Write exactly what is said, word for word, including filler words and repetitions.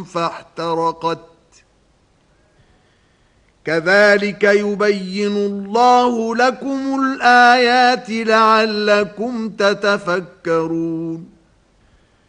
فاحترقت كذلك يبين الله لكم الآيات لعلكم تتفكرون